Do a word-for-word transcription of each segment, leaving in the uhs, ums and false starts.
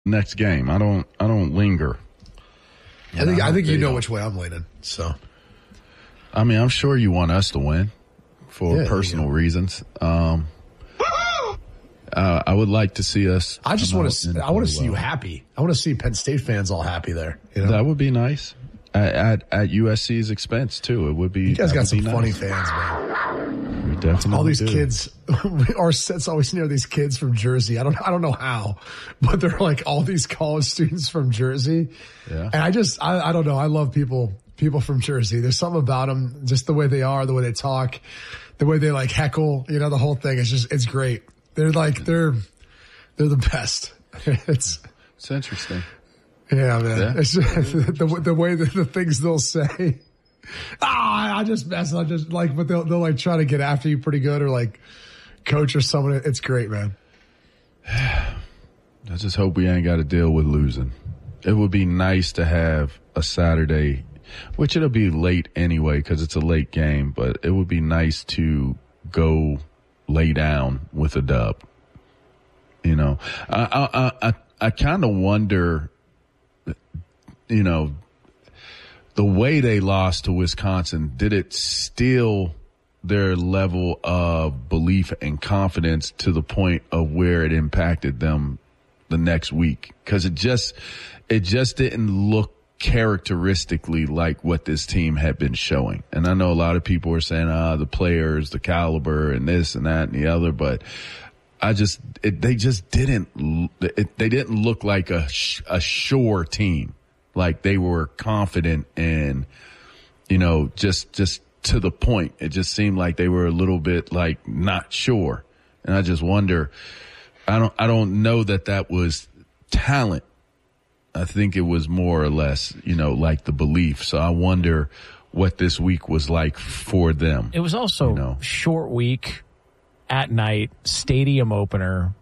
next game. I don't. I don't linger. I think. I think you know which way I'm leaning. So, I mean, I'm sure you want us to win for Yeah, personal reasons. Um, uh, I would like to see us. I just come want out to. and I want to play see you well. happy. I want to see Penn State fans all happy there. You know? That would be nice. At, at at U S C's expense too. It would be. You guys that got would some be funny nice. fans, man. We definitely All these do. kids, our set's always near these kids from Jersey. I don't, I don't know how, but they're like all these college students from Jersey. Yeah. And I just, I, I don't know. I love people, people from Jersey. There's something about them, just the way they are, the way they talk, the way they like heckle. You know, the whole thing is just, it's great. They're like, they're, they're the best. It's, It's interesting. yeah, man. Yeah. It's just, the the way that the things they'll say. Ah, I just mess. I just like, but they'll they'll like try to get after you pretty good, or like coach or someone. It's great, man. I just hope we ain't got to deal with losing. It would be nice to have a Saturday, which it'll be late anyway because it's a late game, but it would be nice to go lay down with a dub. You know, I I I, I kind of wonder, you know, the way they lost to Wisconsin, did it steal their level of belief and confidence to the point of where it impacted them the next week? Because it just, it just didn't look characteristically like what this team had been showing. And I know a lot of people are saying, ah, the players, the caliber, and this and that and the other, but I just, it, they just didn't, it, they didn't look like a, a sure team. Like they were confident and, you know, just, just to the point. It just seemed like they were a little bit like not sure. And I just wonder, I don't, I don't know that that was talent. I think it was more or less, you know, like the belief. So I wonder what this week was like for them. It was also you know? short week at night, stadium opener.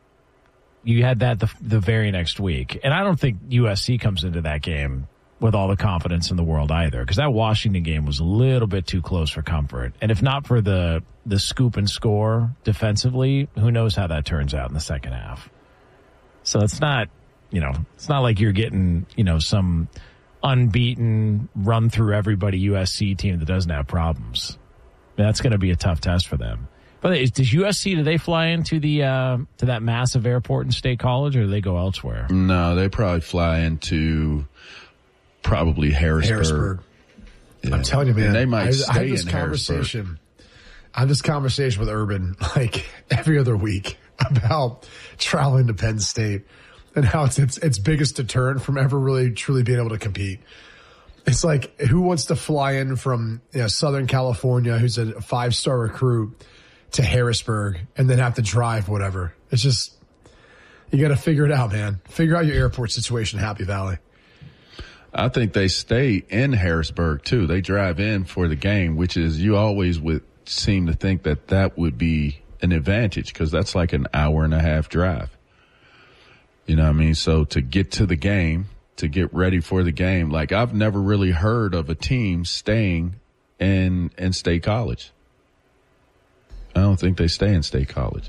You had that the, the very next week. And I don't think U S C comes into that game with all the confidence in the world either, because that Washington game was a little bit too close for comfort. And if not for the, the scoop and score defensively, who knows how that turns out in the second half. So it's not, you know, it's not like you're getting, you know, some unbeaten run through everybody U S C team that doesn't have problems. That's going to be a tough test for them. But does U S C, do they fly into the uh, to that massive airport in State College, or do they go elsewhere? No, they probably fly into probably Harrisburg. Harrisburg. Yeah. I'm telling you, man. And they might I, stay I have this in conversation. I have this conversation with Urban like every other week about traveling to Penn State and how it's its its biggest deterrent from ever really truly being able to compete. It's like, who wants to fly in from, you know, Southern California, who's a five star recruit, to Harrisburg and then have to drive whatever. It's just, you got to figure it out, man. Figure out your airport situation, Happy Valley. I think they stay in Harrisburg too. They drive in for the game, which is, you always would seem to think that that would be an advantage because that's like an hour and a half drive. You know what I mean? So to get to the game, to get ready for the game, like I've never really heard of a team staying in, in State College. I don't think they stay in State College.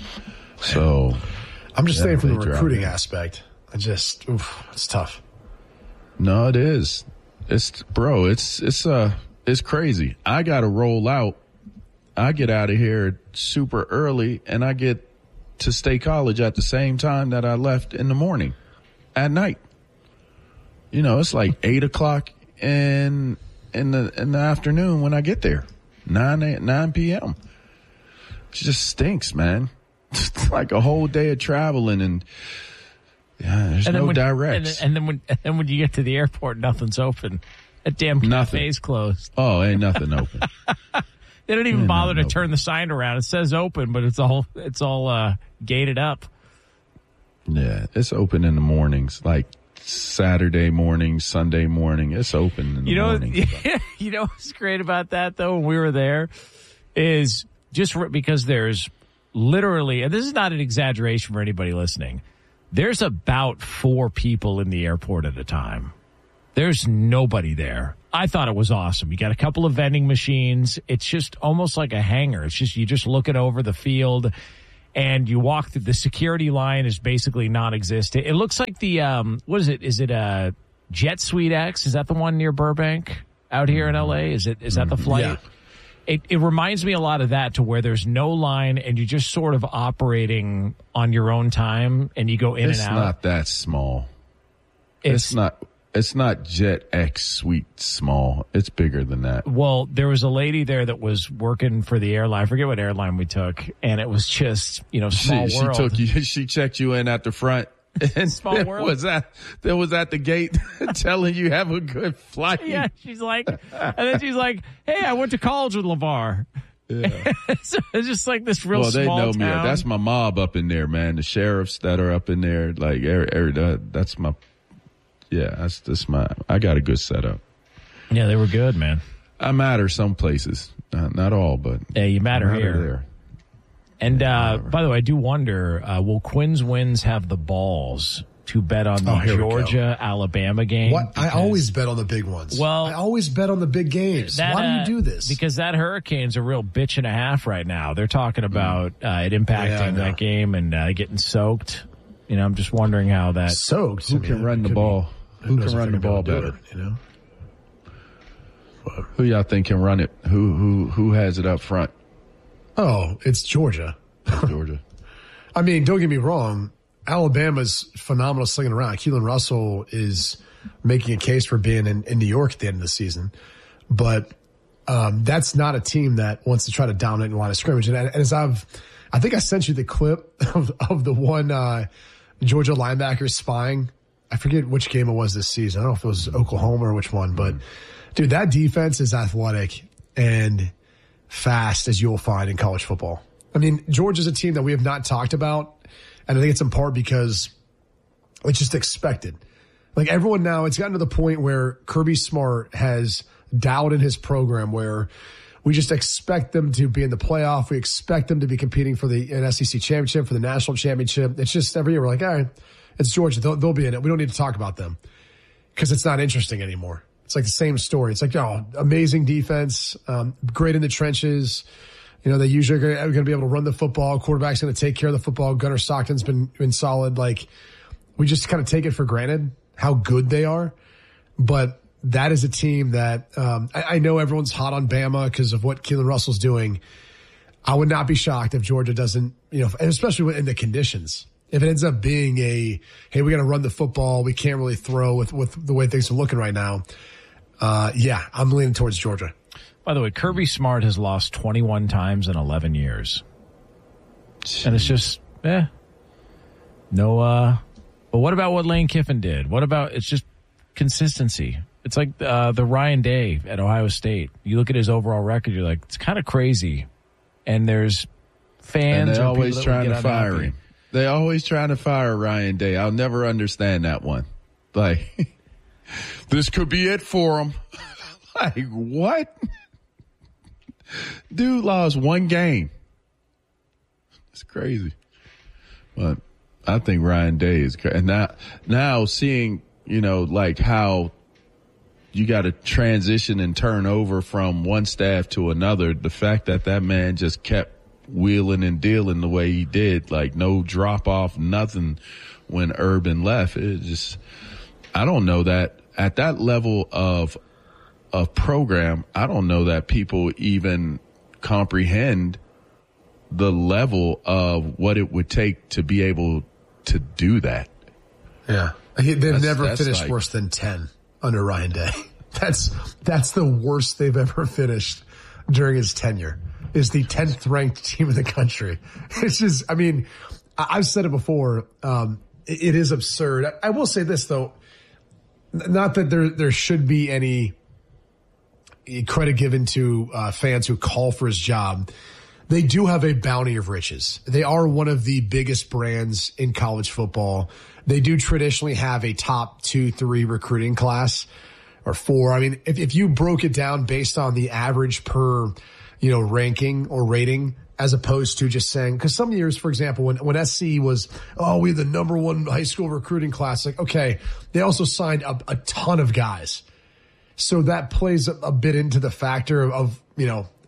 So I'm just yeah, saying from they the drive recruiting in. aspect, I just, oof, it's tough. No, it is. It's bro, it's, it's, uh, it's crazy. I got to roll out. I get out of here super early and I get to State College at the same time that I left in the morning at night. You know, it's like eight o'clock in, in the, in the afternoon when I get there, nine, nine p.m. It just stinks, man. It's like a whole day of traveling and yeah, there's And then no when, directs. And, and then when and then when you get to the airport, nothing's open. That damn Nothing. cafe's closed. Oh, ain't nothing open. They don't even Yeah, bother to nothing turn the sign around. It says open, but it's all it's all uh, gated up. Yeah, it's open in the mornings, like Saturday morning, Sunday morning. It's open in the You know, morning. you know what's great about that though? When we were there, is just for, because there's literally, and this is not an exaggeration for anybody listening, there's about four people in the airport at a time. There's nobody there. I thought it was awesome. You got a couple of vending machines. It's just almost like a hangar. It's just, you're just looking over the field and you walk through the security line is basically non-existent. It looks like the um, what is it? Is it a Jet Suite X? Is that the one near Burbank out here in L A? Is it is that the flight? Yeah. It, it reminds me a lot of that, to where there's no line and you're just sort of operating on your own time, and you go in it's and out. It's not that small. It's, it's not. It's not Jet X Suite small. It's bigger than that. Well, there was a lady there that was working for the airline. I forget what airline we took, and it was just, you know, small she, world. She took you. She checked you in at the front. And small world. Was that that was at the gate telling you have a good flight. Yeah, she's like, and then she's like, "Hey, I went to college with LeVar." Yeah. So it's just like this real well, they small know town. me. That's my mob up in there, man. The sheriffs that are up in there, like, er, er, uh, that's my. Yeah, that's that's my. I got a good setup. Yeah, they were good, man. I matter some places, not, not all, but yeah, you matter, matter here. There. And uh, by the way, I do wonder: uh, will Quinn's Wins have the balls to bet on the oh, Georgia Alabama game? What? Because, I always bet on the big ones. Well, I always bet on the big games. That, Why do you uh, do this? Because that Hurricane's a real bitch and a half right now. They're talking about uh, it impacting yeah, that game and uh, getting soaked. You know, I'm just wondering how that soaked. Who I mean, can run the ball? Be, who, who can run the ball better? It, you know. Who y'all think can run it? Who who who has it up front? Oh, it's Georgia. Georgia. I mean, don't get me wrong. Alabama's phenomenal slinging around. Keelan Russell is making a case for being in, in New York at the end of the season. But um, that's not a team that wants to try to dominate in the line of scrimmage. And, and as I've, I think I sent you the clip of, of the one uh, Georgia linebacker spying. I forget which game it was this season. I don't know if it was Oklahoma or which one. But, dude, that defense is athletic and fast as you'll find in college football. I mean, Georgia's a team that we have not talked about, and I think it's in part because it's just expected. Like, everyone now, it's gotten to the point where Kirby Smart has dialed in his program where we just expect them to be in the playoff. We expect them to be competing for the an S E C championship, for the national championship. It's just every year we're like, all right, it's Georgia. They'll, they'll be in it. We don't need to talk about them because it's not interesting anymore. It's like the same story. It's like, oh, amazing defense, um, great in the trenches. You know, they usually are going to be able to run the football. Quarterback's going to take care of the football. Gunnar Stockton's been been solid. Like, we just kind of take it for granted how good they are. But that is a team that um, I, I know everyone's hot on Bama because of what Keelan Russell's doing. I would not be shocked if Georgia doesn't, you know, especially in the conditions. If it ends up being a, hey, we got to run the football, we can't really throw with, with the way things are looking right now. Uh, yeah, I'm leaning towards Georgia. By the way, Kirby Smart has lost twenty-one times in eleven years. And it's just, eh. No, uh, but what about what Lane Kiffin did? What about, it's just consistency. It's like uh, the Ryan Day at Ohio State. You look at his overall record, you're like, it's kind of crazy. And there's fans. And they're or always that trying to fire unhappy. him. They always trying to fire Ryan Day. I'll never understand that one. Like, this could be it for him. Like, what? Dude lost one game. It's crazy. But I think Ryan Day is crazy. And now, now seeing, you know, like how you got to transition and turn over from one staff to another. The fact that that man just kept wheeling and dealing the way he did, like no drop off, nothing when Urban left. It just, I don't know that at that level of of program, I don't know that people even comprehend the level of what it would take to be able to do that. Yeah. They've That's- never that's finished like- worse than ten under Ryan Day. That's, that's the worst they've ever finished during his tenure. Is the tenth ranked team in the country. It's just, I mean, I- I've said it before. Um, it, it is absurd. I, I will say this though, N- not that there, there should be any credit given to uh, fans who call for his job. They do have a bounty of riches. They are one of the biggest brands in college football. They do traditionally have a top two, three recruiting class or four. I mean, if, if you broke it down based on the average per, you know, ranking or rating, as opposed to just saying, because some years, for example, when, when S C was, oh, we have the number one high school recruiting class, like, okay, they also signed a, a ton of guys. So that plays a, a bit into the factor of, you know,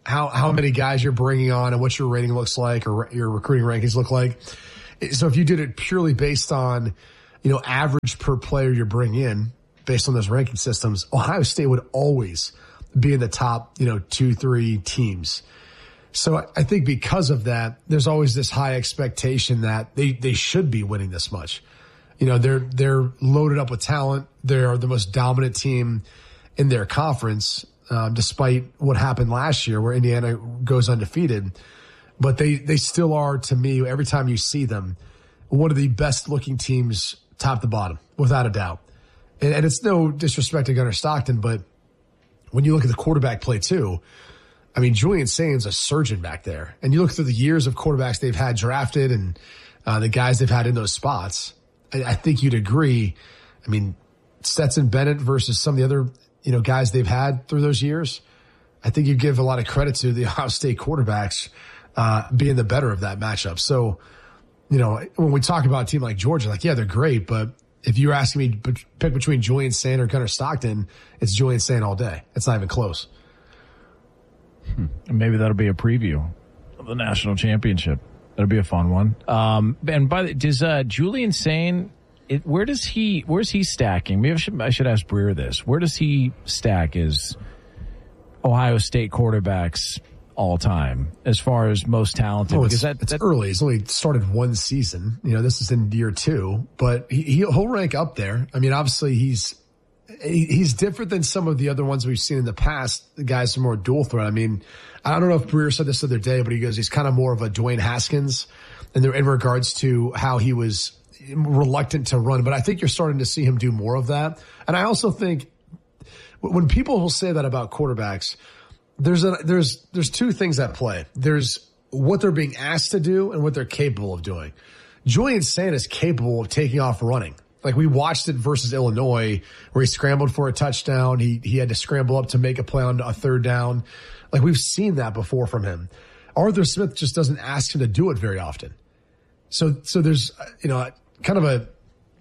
how, how many guys you're bringing on and what your rating looks like or your recruiting rankings look like. So if you did it purely based on, you know, average per player you bring in based on those ranking systems, Ohio State would always be in the top, you know, two, three teams. So I think because of that, there's always this high expectation that they, they should be winning this much. You know, they're, they're loaded up with talent. They're the most dominant team in their conference, um, despite what happened last year where Indiana goes undefeated. But they, they still are, to me, every time you see them, one of the best looking teams top to bottom, without a doubt. And, and it's no disrespect to Gunnar Stockton, but when you look at the quarterback play too, I mean, Julian Sain's a surgeon back there. And you look through the years of quarterbacks they've had drafted and uh, the guys they've had in those spots, I, I think you'd agree. I mean, Stetson Bennett versus some of the other, you know, guys they've had through those years, I think you give a lot of credit to the Ohio State quarterbacks uh, being the better of that matchup. So, you know, when we talk about a team like Georgia, like, yeah, they're great, but if you're asking me to pick between Julian Sain or Gunnar Stockton, it's Julian Sain all day. It's not even close. Hmm. Maybe that'll be a preview of the national championship. That'll be a fun one. Um, and by the, does uh, Julian Sain, it, where does he, where's he stacking? Maybe I should, I should ask Breer this. Where does he stack as Ohio State quarterbacks all time as far as most talented? Well, because it's, that, it's that, early. He's only started one season. You know, this is in year two, but he, he'll rank up there. I mean, obviously he's, he's different than some of the other ones we've seen in the past. The guys are more dual threat. I mean, I don't know if Breer said this the other day, but he goes, he's kind of more of a Dwayne Haskins in, in regards to how he was reluctant to run. But I think you're starting to see him do more of that. And I also think when people will say that about quarterbacks, there's a, there's, there's two things at play. There's what they're being asked to do and what they're capable of doing. Julian Sain is capable of taking off running. Like we watched it versus Illinois where he scrambled for a touchdown. He, he had to scramble up to make a play on a third down. Like we've seen that before from him. Arthur Smith just doesn't ask him to do it very often. So, so there's, you know, kind of a,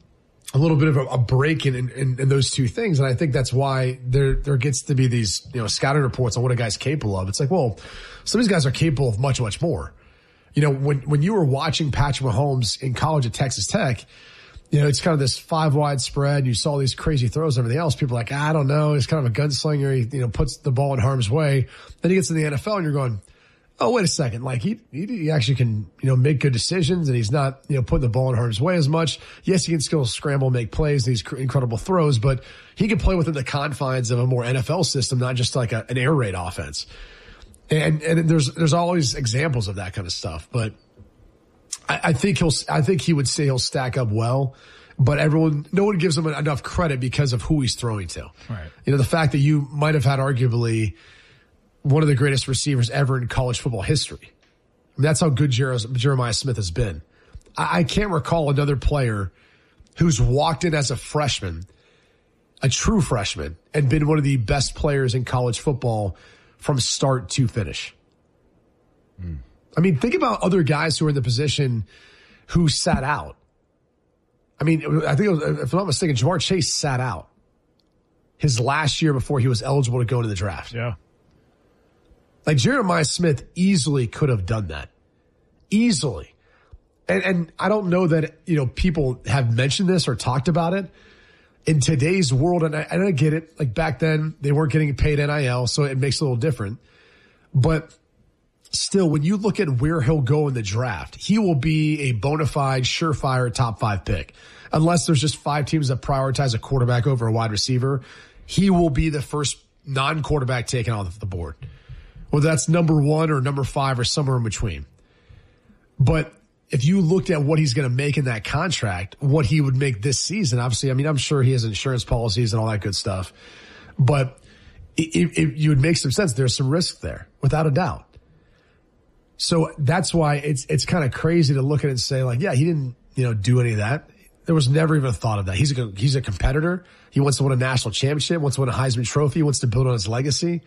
a little bit of a, a break in, in, in those two things. And I think that's why there, there gets to be these, you know, scouting reports on what a guy's capable of. It's like, well, some of these guys are capable of much, much more. You know, when, when you were watching Patrick Mahomes in college at Texas Tech, you know, it's kind of this five wide spread. You saw these crazy throws and everything else. People are like, I don't know. He's kind of a gunslinger. He, you know, puts the ball in harm's way. Then he gets in the N F L and you're going, oh, wait a second. Like he, he, he actually can, you know, make good decisions and he's not, you know, putting the ball in harm's way as much. Yes, he can still scramble, make plays, these cr- incredible throws, but he can play within the confines of a more N F L system, not just like a, an air raid offense. And, and there's, there's always examples of that kind of stuff, but I, I think he'll, I think he would say he'll stack up well, but everyone, no one gives him enough credit because of who he's throwing to. Right. You know, the fact that you might have had arguably one of the greatest receivers ever in college football history. I mean, that's how good Jer- Jeremiah Smith has been. I-, I can't recall another player who's walked in as a freshman, a true freshman, and been one of the best players in college football from start to finish. Mm. I mean, think about other guys who are in the position who sat out. I mean, I think, it was, if I'm not mistaken, Ja'Marr Chase sat out his last year before he was eligible to go into the draft. Yeah. Like Jeremiah Smith easily could have done that. Easily. And, and I don't know that, you know, people have mentioned this or talked about it in today's world. And I, and I get it. Like back then they weren't getting paid N I L, so it makes it a little different. But still, when you look at where he'll go in the draft, he will be a bona fide, surefire top five pick. Unless there's just five teams that prioritize a quarterback over a wide receiver, he will be the first non-quarterback taken off the board. Whether that's number one or number five or somewhere in between. But if you looked at what he's going to make in that contract, what he would make this season, obviously, I mean, I'm sure he has insurance policies and all that good stuff. But it, it, it, you would make some sense. There's some risk there, without a doubt. So that's why it's it's kind of crazy to look at it and say, like, yeah, he didn't, you know, do any of that. There was never even a thought of that. He's a he's a competitor. He wants to win a national championship, wants to win a Heisman Trophy, wants to build on his legacy.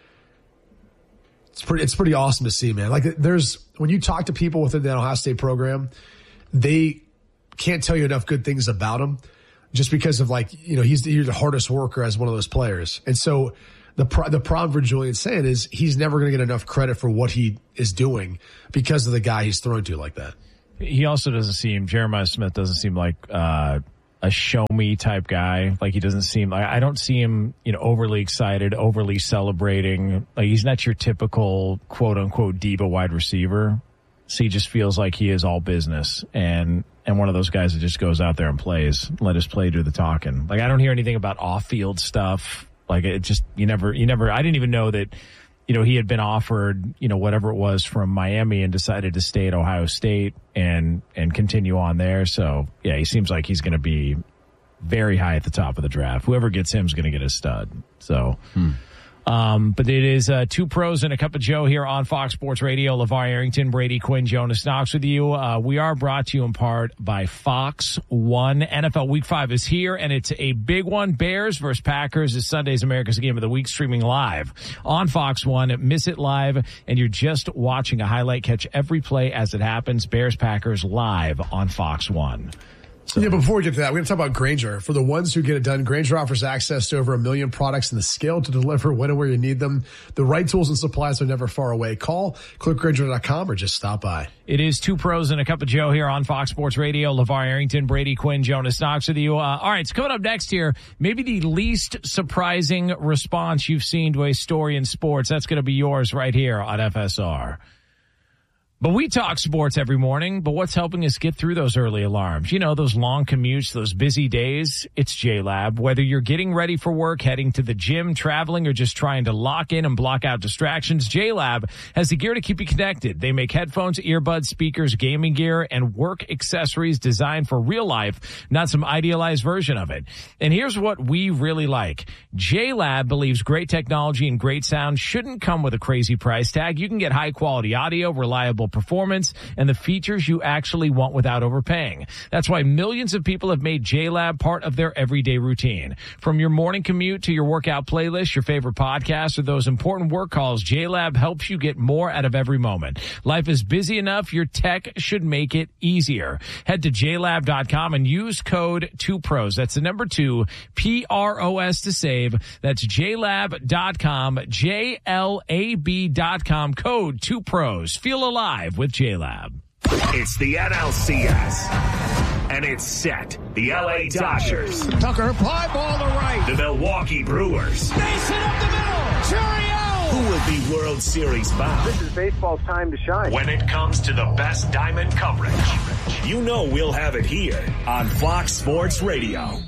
It's pretty, it's pretty awesome to see, man. Like there's, when you talk to people within the Ohio State program, they can't tell you enough good things about him just because of like, you know, he's the, he's the hardest worker as one of those players. And so The pro- the problem for Julian Sayin is he's never going to get enough credit for what he is doing because of the guy he's thrown to like that. He also doesn't seem, Jeremiah Smith doesn't seem like uh, a show me type guy. Like he doesn't seem like, I don't see him, you know, overly excited, overly celebrating. Like he's not your typical quote unquote diva wide receiver. So he just feels like he is all business and, and one of those guys that just goes out there and plays, let his play do the talking. Like I don't hear anything about off field stuff. Like it just, you never, you never, I didn't even know that, you know, he had been offered, you know, whatever it was from Miami and decided to stay at Ohio State and, and continue on there. So yeah, he seems like he's going to be very high at the top of the draft. Whoever gets him is going to get a stud. So, hmm. Um, but it is uh, two pros and a cup of Joe here on Fox Sports Radio. LeVar Arrington, Brady Quinn, Jonas Knox with you. Uh, we are brought to you in part by Fox One. N F L Week five is here, and it's a big one. Bears versus Packers is Sunday's America's Game of the Week, streaming live on Fox One. Miss it live, and you're just watching a highlight. Catch every play as it happens. Bears Packers live on Fox One. So. Yeah, but before we get to that, we're going to talk about Grainger. For the ones who get it done, Grainger offers access to over a million products and the scale to deliver when and where you need them. The right tools and supplies are never far away. Call, click Grainger dot com, or just stop by. It is two pros and a cup of Joe here on Fox Sports Radio. LeVar Arrington, Brady Quinn, Jonas Knox with you. Uh, all right, so coming up next here, maybe the least surprising response you've seen to a story in sports. That's going to be yours right here on F S R. But we talk sports every morning, but what's helping us get through those early alarms? You know, those long commutes, those busy days, it's J-Lab. Whether you're getting ready for work, heading to the gym, traveling, or just trying to lock in and block out distractions, J-Lab has the gear to keep you connected. They make headphones, earbuds, speakers, gaming gear, and work accessories designed for real life, not some idealized version of it. And here's what we really like. J-Lab believes great technology and great sound shouldn't come with a crazy price tag. You can get high-quality audio, reliable performance, and the features you actually want without overpaying. That's why millions of people have made J-Lab part of their everyday routine. From your morning commute to your workout playlist, your favorite podcasts, or those important work calls, J-Lab helps you get more out of every moment. Life is busy enough, your tech should make it easier. Head to J Lab dot com and use code two pros. That's the number two, P R O S to save. That's J Lab dot com, J L A B dot com, code two pros. Feel alive with J-Lab. It's the N L C S, and it's set. The L A Dodgers. Tucker, fly ball to right. The Milwaukee Brewers. Mason up the middle. Cheerio! Who will be World Series bound? This is baseball's time to shine. When it comes to the best diamond coverage, you know we'll have it here on Fox Sports Radio.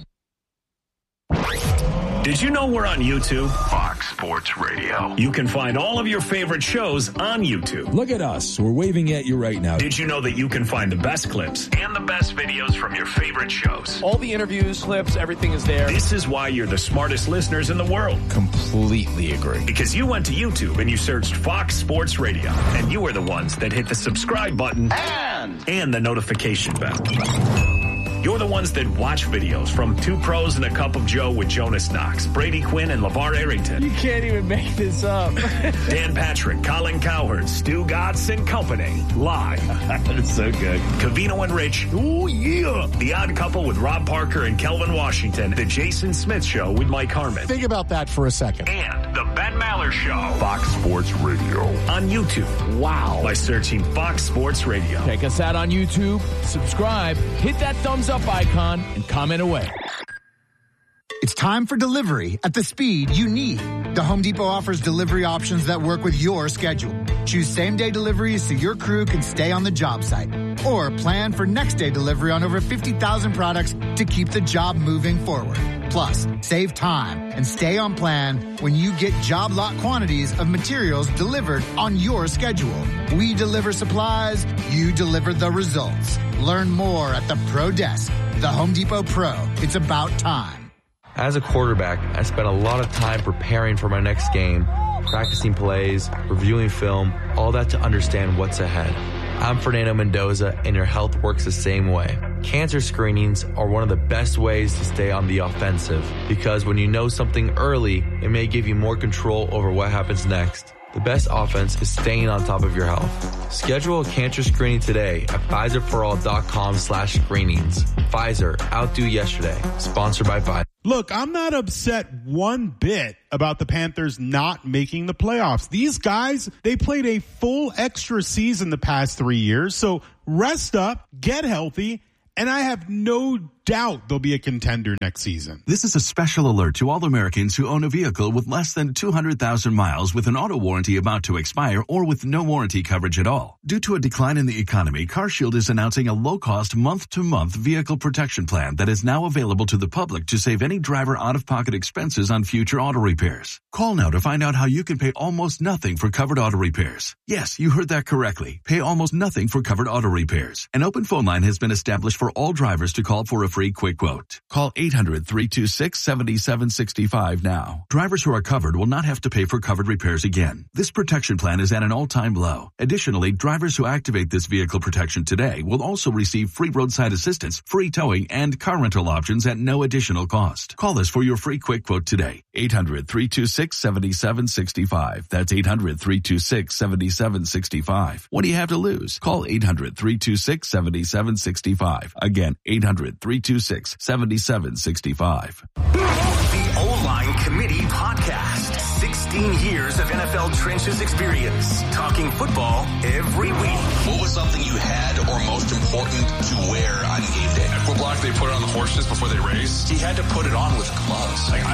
Did you know we're on YouTube? Fox Sports Radio. You can find all of your favorite shows on YouTube. Look at us. We're waving at you right now. Did you know that you can find the best clips and the best videos from your favorite shows? All the interviews, clips, everything is there. This is why you're the smartest listeners in the world. Completely agree. Because you went to YouTube and you searched Fox Sports Radio, and you were the ones that hit the subscribe button And, and the notification bell. You're the ones that watch videos from Two Pros and a Cup of Joe with Jonas Knox, Brady Quinn, and LeVar Arrington. You can't even make this up. Dan Patrick, Colin Cowherd, Stu Gatz and company. Live. That's so good. Covino and Rich. Oh, yeah. The Odd Couple with Rob Parker and Kelvin Washington. The Jason Smith Show with Mike Harmon. think about that for a second. And the Ben Maller Show. Fox Sports Radio. On YouTube. Wow. By searching Fox Sports Radio. Check us out on YouTube. Subscribe. Hit that thumbs up icon and comment away. It's time for delivery at the speed you need. The Home Depot offers delivery options that work with your schedule. Choose same-day deliveries so your crew can stay on the job site. Or plan for next-day delivery on over fifty thousand products to keep the job moving forward. Plus, save time and stay on plan when you get job lot quantities of materials delivered on your schedule. We deliver supplies, you deliver the results. Learn more at the Pro Desk. The Home Depot Pro. It's about time. As a quarterback, I spent a lot of time preparing for my next game, practicing plays, reviewing film, all that to understand what's ahead. I'm Fernando Mendoza, and your health works the same way. Cancer screenings are one of the best ways to stay on the offensive, because when you know something early, it may give you more control over what happens next. The best offense is staying on top of your health. Schedule a cancer screening today at Pfizer for all dot com slash screenings. Pfizer, outdo yesterday. Sponsored by Pfizer. Look, I'm not upset one bit about the Panthers not making the playoffs. These guys, they played a full extra season the past three years. So rest up, get healthy, and I have no doubt they'll be a contender next season. This is a special alert to all Americans who own a vehicle with less than two hundred thousand miles with an auto warranty about to expire or with no warranty coverage at all. Due to a decline in the economy, CarShield is announcing a low-cost month-to-month vehicle protection plan that is now available to the public to save any driver out-of-pocket expenses on future auto repairs. Call now to find out how you can pay almost nothing for covered auto repairs. Yes, you heard that correctly. Pay almost nothing for covered auto repairs. An open phone line has been established for all drivers to call for a free quick quote. Call eight hundred, three two six, seven seven six five now. Drivers who are covered will not have to pay for covered repairs again. This protection plan is at an all-time low. Additionally, drivers who activate this vehicle protection today will also receive free roadside assistance, free towing, and car rental options at no additional cost. Call us for your free quick quote today. eight hundred, three two six, seven seven six five. That's eight hundred, three two six, seven seven six five. What do you have to lose? Call eight hundred, three two six, seven seven six five. Again, eight hundred, three two six, seven seven six five. The O-Line Committee Podcast. sixteen years of N F L trenches experience. Talking football every week. What was something you had or most important to wear on game day? What block they put on the horses before they race? He had to put it on with gloves. Like,